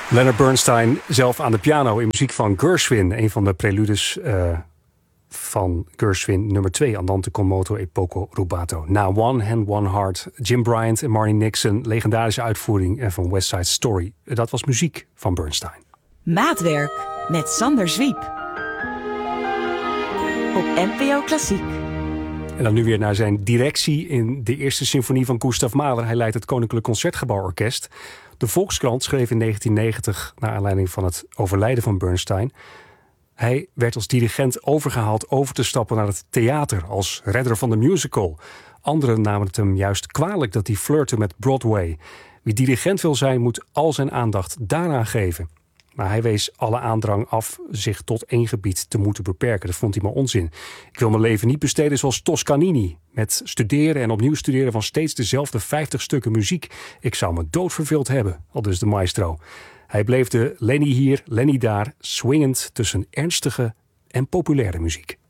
Leonard Bernstein zelf aan de piano in muziek van Gershwin. Een van de preludes van Gershwin nummer 2. Andante con moto e poco rubato. Na One Hand, One Heart, Jim Bryant en Marnie Nixon. Legendarische uitvoering van West Side Story. Dat was muziek van Bernstein. Maatwerk met Sander Zwiep. Op NPO Klassiek. En dan nu weer naar zijn directie in de eerste symfonie van Gustav Mahler. Hij leidt het Koninklijk Concertgebouworkest. De Volkskrant schreef in 1990, naar aanleiding van het overlijden van Bernstein. Hij werd als dirigent overgehaald over te stappen naar het theater als redder van de musical. Anderen namen het hem juist kwalijk dat hij flirte met Broadway. Wie dirigent wil zijn, moet al zijn aandacht daaraan geven. Maar hij wees alle aandrang af zich tot één gebied te moeten beperken. Dat vond hij maar onzin. Ik wil mijn leven niet besteden zoals Toscanini. Met studeren en opnieuw studeren van steeds dezelfde 50 stukken muziek. Ik zou me doodverveeld hebben, aldus de maestro. Hij bleef de Lenny hier, Lenny daar, swingend tussen ernstige en populaire muziek.